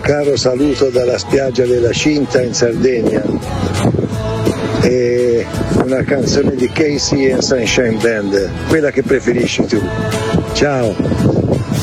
caro saluto dalla spiaggia della Cinta in Sardegna e una canzone di Casey e Sunshine Band, quella che preferisci tu. Ciao!